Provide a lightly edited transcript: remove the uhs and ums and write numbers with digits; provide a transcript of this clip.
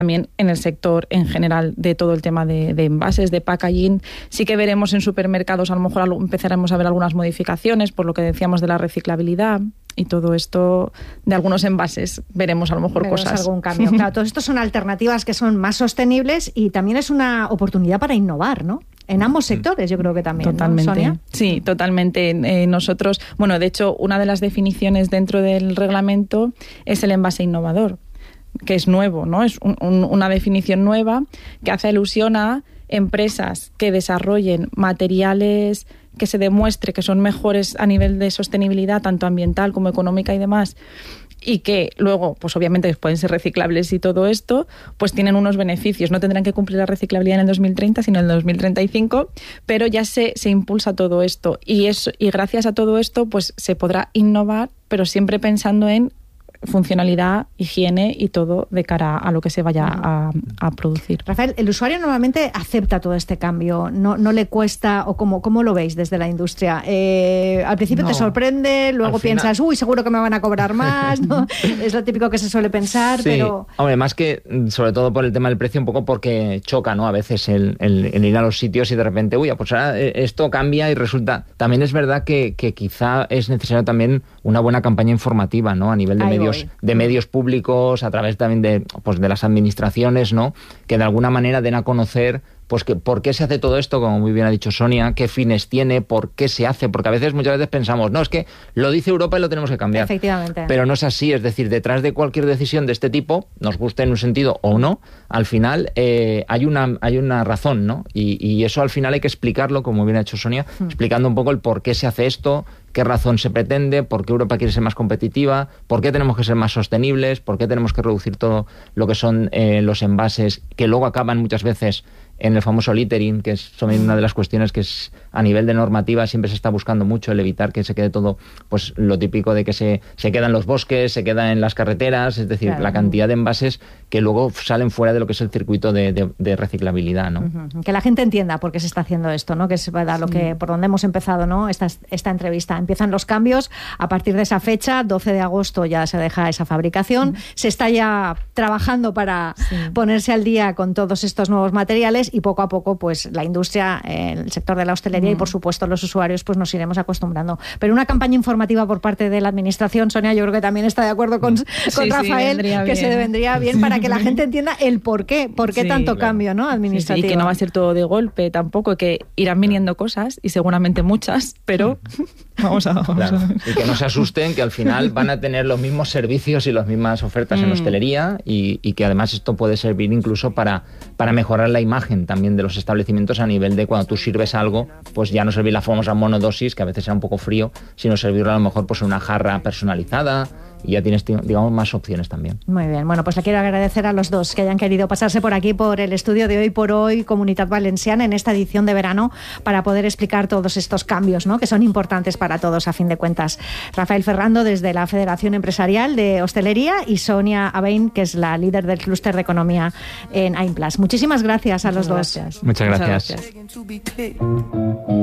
También en el sector en general de todo el tema de envases, de packaging, sí que veremos en supermercados, a lo mejor empezaremos a ver algunas modificaciones por lo que decíamos de la reciclabilidad y todo esto de algunos envases, veremos a lo mejor cosas. Algún cambio. Claro, todo esto son alternativas que son más sostenibles y también es una oportunidad para innovar, ¿no? En ambos sectores, yo creo que también. Totalmente, ¿no, Sonia? Sí, totalmente. Nosotros, bueno, de hecho, una de las definiciones dentro del reglamento es el envase innovador, que es nuevo, ¿no? Es una definición nueva que hace alusión a empresas que desarrollen materiales que se demuestre que son mejores a nivel de sostenibilidad, tanto ambiental como económica y demás, y que luego, pues obviamente pueden ser reciclables y todo esto, pues tienen unos beneficios. No tendrán que cumplir la reciclabilidad en el 2030, sino en el 2035, pero ya se impulsa todo esto. Y gracias a todo esto, pues se podrá innovar, pero siempre pensando en funcionalidad, higiene y todo de cara a lo que se vaya a producir. Rafael, el usuario normalmente acepta todo este cambio, no le cuesta, o ¿cómo lo veis desde la industria? Al principio te sorprende, luego piensas, seguro que me van a cobrar más, ¿no? Es lo típico que se suele pensar, sí, pero... Hombre, más que, sobre todo por el tema del precio, un poco porque choca, ¿no? A veces el ir a los sitios y de repente, pues ahora esto cambia y resulta... También es verdad que quizá es necesario también una buena campaña informativa, ¿no? A nivel de medios públicos, a través también de las administraciones, ¿no? Que de alguna manera den a conocer pues que por qué se hace todo esto, como muy bien ha dicho Sonia, qué fines tiene, por qué se hace, porque muchas veces pensamos, no, es que lo dice Europa y lo tenemos que cambiar. Efectivamente. Pero no es así, es decir, detrás de cualquier decisión de este tipo, nos guste en un sentido o no, al final hay una razón, ¿no? Y eso al final hay que explicarlo, como bien ha hecho Sonia, explicando un poco el por qué se hace esto, qué razón se pretende, por qué Europa quiere ser más competitiva, por qué tenemos que ser más sostenibles, por qué tenemos que reducir todo lo que son los envases, que luego acaban muchas veces en el famoso littering, que es también una de las cuestiones que es a nivel de normativa siempre se está buscando mucho, el evitar que se quede todo, pues lo típico de que se queda en los bosques, se queda en las carreteras, es decir, claro, la cantidad de envases que luego salen fuera de lo que es el circuito de reciclabilidad, ¿no? Que la gente entienda por qué se está haciendo esto, ¿no? Que es verdad por donde hemos empezado, ¿no? Esta entrevista. Empiezan los cambios a partir de esa fecha, 12 de agosto ya se deja esa fabricación, se está ya trabajando para ponerse al día con todos estos nuevos materiales y poco a poco pues la industria, el sector de la hostelería y por supuesto los usuarios pues nos iremos acostumbrando. Pero una campaña informativa por parte de la administración, Sonia, yo creo que también está de acuerdo con Rafael, que se vendría bien para que la gente entienda el por qué tanto cambio, ¿no? Administrativo. Y que no va a ser todo de golpe tampoco, que irán viniendo cosas y seguramente muchas, pero vamos a y que no se asusten, que al final van a tener los mismos servicios y las mismas ofertas en hostelería y que además esto puede servir incluso para mejorar la imagen también de los establecimientos a nivel de cuando tú sirves algo, pues ya no servir la famosa monodosis, que a veces era un poco frío, sino servirlo a lo mejor pues en una jarra personalizada y ya tienes, digamos, más opciones también. Muy bien, bueno, pues le quiero agradecer a los dos que hayan querido pasarse por aquí, por el estudio de Hoy por Hoy, Comunitat Valenciana, en esta edición de verano, para poder explicar todos estos cambios, ¿no? Que son importantes para todos, a fin de cuentas. Rafael Ferrando, desde la Federación Empresarial de Hostelería, y Sonia Abein, que es la líder del clúster de economía en AIMPLAS. Muchísimas gracias a los dos. Muchas gracias.